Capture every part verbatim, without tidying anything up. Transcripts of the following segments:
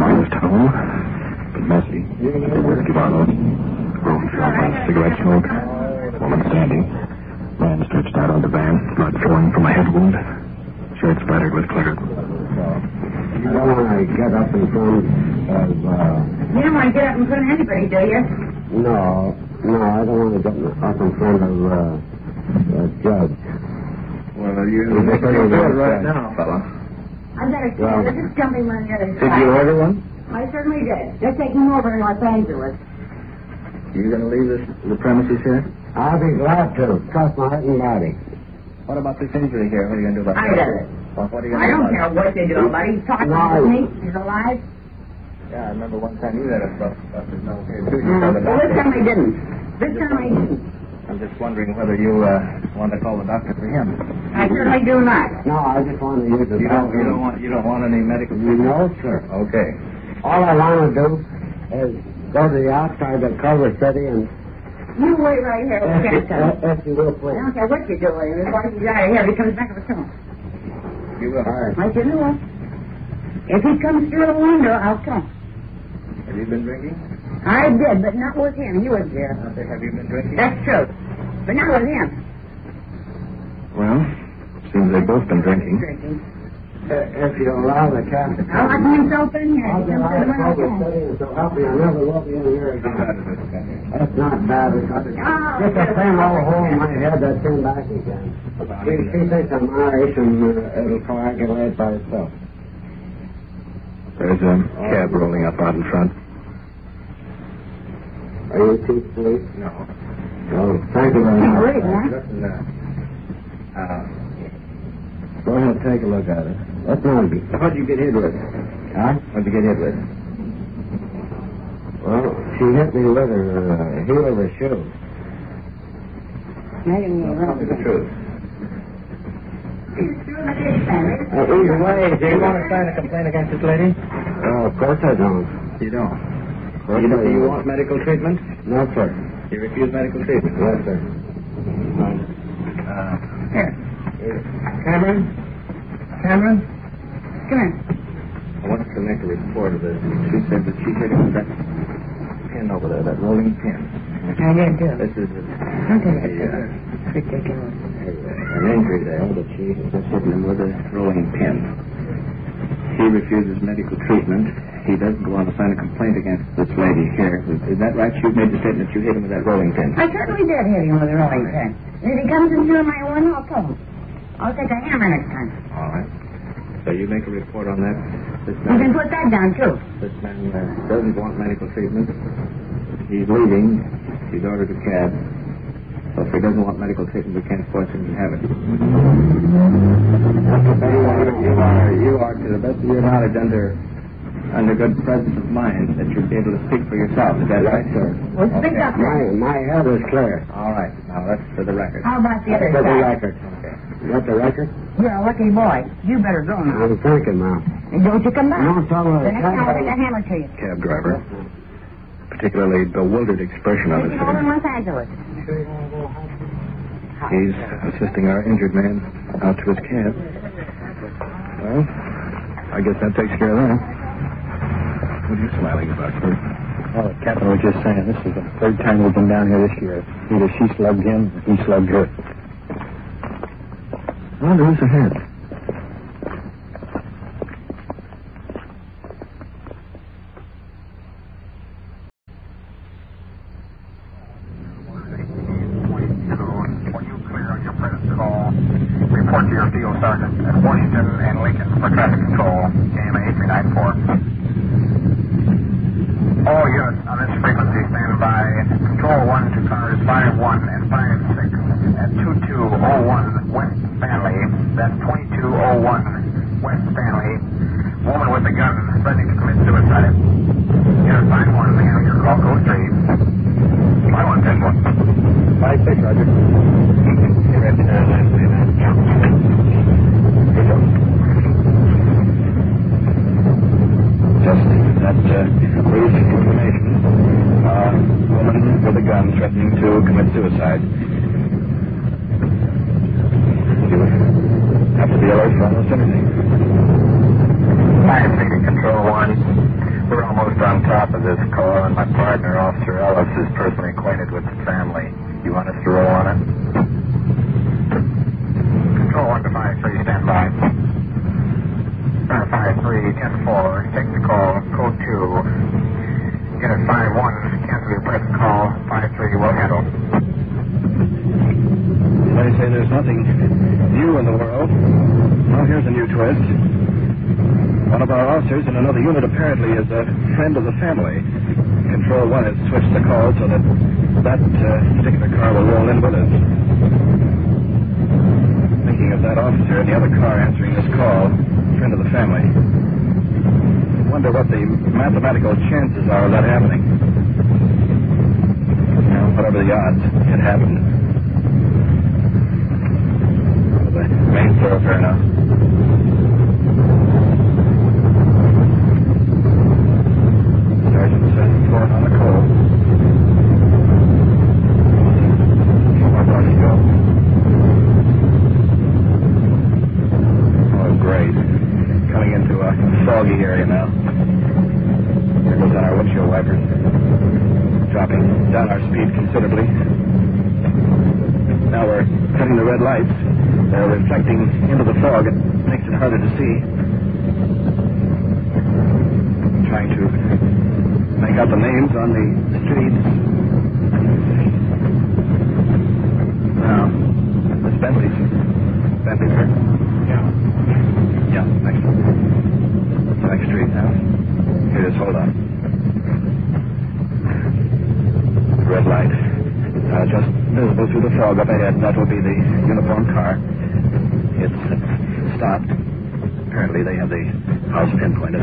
Honest home, but messy. Whiskey bottles, road filled by cigarette smoke, woman standing, man stretched out on the van, blood flowing from a head wound, shirt splattered with glitter. You don't want to get up in front of, uh... You don't want to get up in front of anybody, do you? No, no, I don't want to get up in front of, uh, the judge. Well, you're pretty good right now, fella. I better see. Well, Just jump in one of the other Did you order one? I certainly did. They're taking him over in Los Angeles. You going to leave this, the premises here? I'll be glad to. Trust my heart and body. What about this injury here? What are you going to do about I that? did it. Well, what are you going I to do don't about care what they do about it. He's talking No. to me. He's alive. it? Yeah, I remember one time you had a stuff about this no here, too. You Mm. told the Well, this doctor. time I didn't. This time I didn't. I'm just wondering whether you uh, want to call the doctor for him. I certainly do not. No, I just want to use the You don't, you don't bathroom. want, you don't want any medical treatment? No, sir. Okay. All I want to do is go to the outside of Culver City and... You wait right here. If, Okay, son. if you will, I please. don't care what you do. As long as he's out of here, he comes back with a tongue. You will. All right. I said, no. If he comes through the window, I'll come. Have you been drinking? I did, but not with him. He was there. I say, have you been drinking? That's true. But not with him. Well, seems they've both been drinking. Drinking. Uh, if you allow the cat to I'll lock himself in here. I'll He get comes out through of the window. Culver City and so help me. I never will be in here again. That's not bad. It's just the same old hole in my head that turned back again. She, she thinks I'm Irish and uh, it'll coagulate by itself. There's a cab rolling up out in front. Are you chief police? No. Oh, thank you very Can't much. read, huh? Listen, uh, uh, Go ahead and take a look at it. That's not good. what'd you get hit with? Huh? What'd you get hit with? Well, she hit me with her uh, heel of her shoe. Made him go Tell me the truth. He's through the dishpan. Uh, either way, Do you want to sign a complaint against this lady? Uh, of course I don't. You don't. Of course You, I do you don't. want medical treatment? No, sir. You refuse medical treatment? Yes, sir. Uh, Here. Cameron? Cameron? Come here. I want to make a report of this. She said that she hit him with that pin over there, that rolling pin. I did, too. This is a, Don't do that, a, sir. uh, Ridiculous. an injury there, but she was hitting him with a rolling pin. He refuses medical treatment. He doesn't go on to sign a complaint against this lady here. Is, is that right? You made the statement you hit him with that rolling pin. I certainly did hit him with a rolling pin. If he comes into my one, I'll kill him. I'll take a hammer next time. All right. So you make a report on that. This You can man, put that down, too. this man uh, doesn't want medical treatment. He's leaving. He's ordered a cab. So if he doesn't want medical treatment, we can't force him to have it. You are, you are, you are, to the best of your knowledge, under under good presence of mind, that you'll be able to speak for yourself. Is that right, sir? Well, speak up, My, then. my head is clear. All right. Now, that's for the record. How about the other For the side? record. Okay. You got the record? You're a lucky boy. You better go now. I'm thinking now. And don't you come back. No, tell her. The next time I'll take a hammer to you. Cab driver. Particularly bewildered expression on his Take him over in face. Los Angeles. He's assisting our injured man out to his cab. Well, I guess that takes care of that. What are you smiling about, sir? Oh, the captain was just saying, this is the third time we've been down here this year. Either she slugged him or he slugged her. Well, who's ahead? Report to your field sergeant at Washington and Lincoln for traffic control, K M A three nine four. All units on this frequency stand by. Control one to cars five one and five six at two two oh one West Stanley. That's twenty-two oh one West Stanley. Woman with a gun threatening to commit suicide. Unit five one, the handle your call code three. five one ten one. Five six, Roger. You're ready now, nine three nine. Just that uh, brief information. Uh, woman with a gun threatening to commit suicide. You have to be alert for almost anything. Fire station control one. this call, and my partner, Officer Ellis, is personally acquainted with the family. You want us to roll on it? Control one to five three, stand by. Uh, five three, ten four, take the call, code two. Unit five one, cancel your present call, five three, will handle. They say there's nothing new in the world. Well, here's a new twist. One of our officers in another unit apparently is a friend of the family. Control one has switched the call so that that uh, particular car will roll in with us. Thinking of that officer in the other car answering this call, friend of the family. I wonder what the mathematical chances are of that happening. Well, whatever the odds, it happened. The main thoroughfare now. Sergeant says report on the call. More party go. Oh, great. Coming into a foggy area now. There goes on our windshield wipers. Dropping down our speed considerably. Now we're cutting the red lights. They're reflecting into the fog. It makes it harder to see. Trying to make out the names on the streets. Now, Miss Bentley's. Bentley's here. Yeah. Yeah, next. Next street now. Here it is, hold on. Red light. Uh, just visible through the fog up ahead. That will be the uniformed car. It's stopped. Apparently they have the house pinpointed.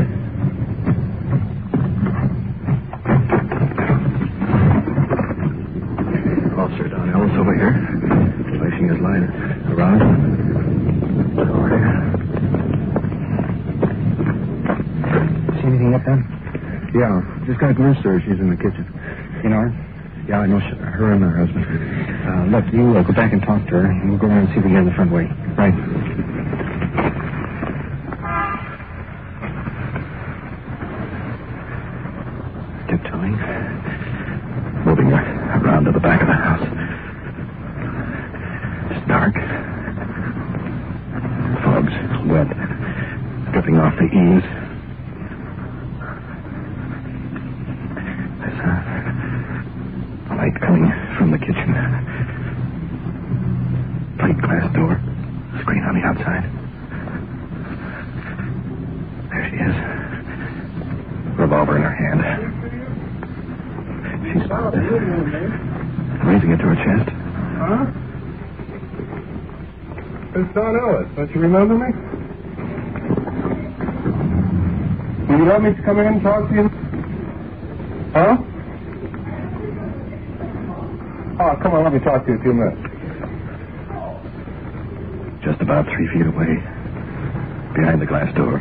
Officer Don Ellis over here, placing his line around. Over here. See anything yet, Ben? Yeah, just got a glimpse of her. She's in the kitchen. You know her? Yeah, I know she, her and her husband. Uh, look, you uh, go back and talk to her, and we'll go around and see if we can get in the front way. Right. Tiptoeing. Moving around to the back of the house. It's dark. Fog's wet. Dripping off the eaves. There's a light coming from the kitchen. Plate glass door. Screen on the outside. There she is. Revolver in her hand. She's raising it to her chest. Huh? It's Don Ellis. Don't you remember me? Will you let me come in and talk to you? Huh? Oh, come on, let me talk to you a few minutes. Just about three feet away. Behind the glass door.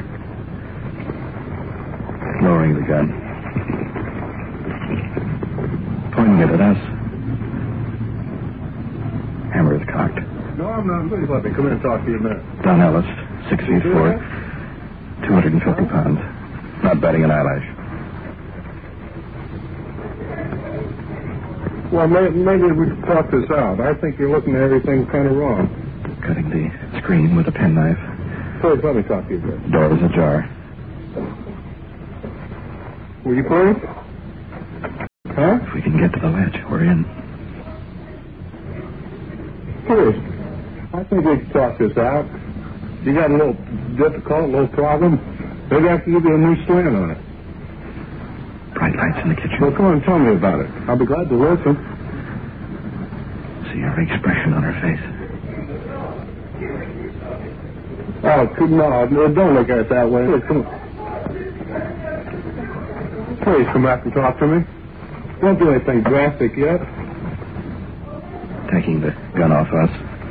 Lowering the gun. Pointing it at us. Hammer is cocked. No, I'm not. Please let me come in and talk to you a minute. Don Ellis, six feet four, two hundred fifty pounds. Not batting an eyelash. Well, may, maybe we could talk this out. I think you're looking at everything kind of wrong. Cutting the screen with a penknife. Please let me talk to you a bit. Door is ajar. Will you please? Huh? If we can get to the ledge, we're in. Please. I think we can talk this out. You got a little difficult, a little problem. Maybe I can give you a new slant on it. Bright lights in the kitchen. Well, come on, tell me about it. I'll be glad to listen. See her expression on her face. Oh, could- no, no, don't look at it that way. Please, come on. Please come back and talk to me. Don't do anything drastic yet. Taking the gun off us.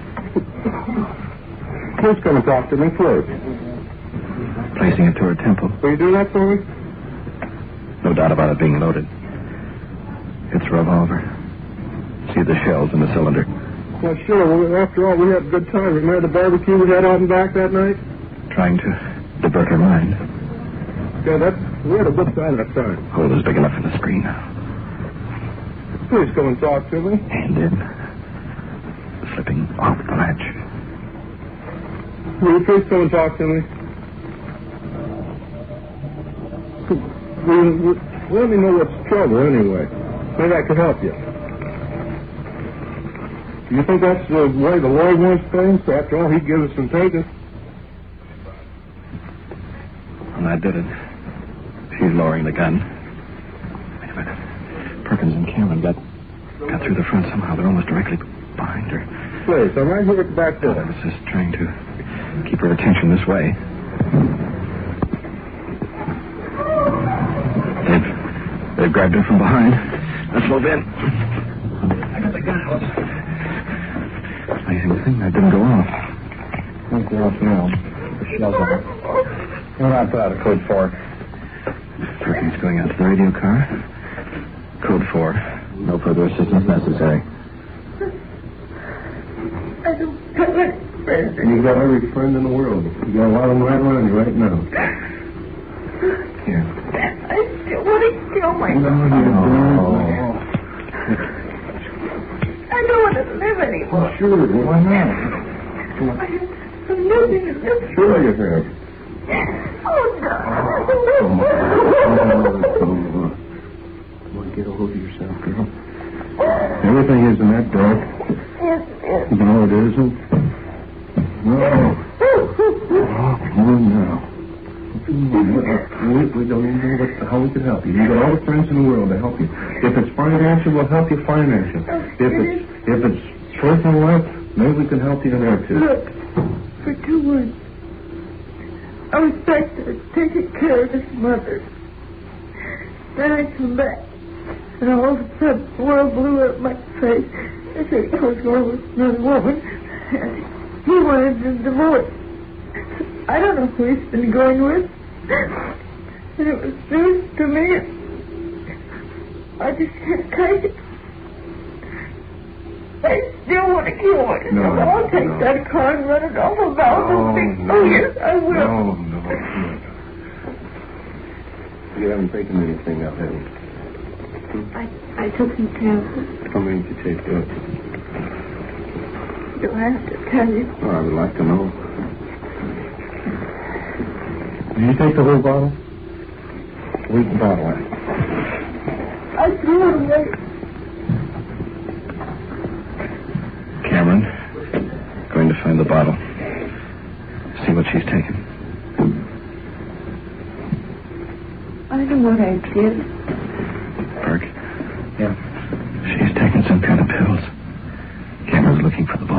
Please come and talk to me first. Placing it to her temple. Will you do that for me? No doubt about it being loaded. It's a revolver. See the shells in the cylinder. Well, sure. Well, after all, we had a good time. Remember the barbecue we had out and back that night? Trying to divert her mind. Yeah, that Where the book sign of turn? Hole is big enough for the screen. Please come and talk to me. Hand in. Slipping off the latch. Will you please come and talk to me? Will you, let me know what's the trouble anyway. Maybe I can help you. Do you think that's the way the Lord wants things? After all, he gives us and takes us. And I did it. She's lowering the gun. Wait a minute. Perkins and Cameron got got through the front somehow. They're almost directly behind her. Please, I'm right here at the back door. I was just trying to keep her attention this way. They've, they've grabbed her from behind. Let's move in. I got the gun out. Amazing thing, that didn't go off. Won't go off now. The shell's on. We're not put out a code four. Perkins going out to the radio car. Code four. No further assistance necessary. I don't have any friends. You got every friend in the world. You got a lot of them right around you right now. Here. I still want to kill myself. No, I don't want to live anymore. Sure, why not? I have nothing to live for. Sure you have. Oh, no. Come on, come on. Get a hold of yourself, girl. Everything isn't that dark. Yes, yes. No, it isn't. No. Oh, come on now. We, we don't even know what, how we can help you. You've got all the friends in the world to help you. If it's financial, we'll help you financial. If it's if it's personal life, maybe we can help you in there too. Look, for two months, I was back there taking care of his mother. Then I come back, and all of a sudden, the world blew up my face. I said I was going with another woman, and he wanted a divorce. I don't know who he's been going with. And it was news to me. I just can't take it. I still want to kill myself. No, I'll take no. that car and run it off a mountain. Oh, and no. Oh, yes, I will. No, no, no. You haven't taken anything out, have you? I, I took some tablets. How many did you take? Uh, Do I have to tell you? oh, I would like to know. Did you take the whole bottle? Leave the bottle out. I threw it away. Cameron, going to find the bottle. See what she's taken. I know what I did. Burke? Yeah? She's taken some kind of pills. Cameron's looking for the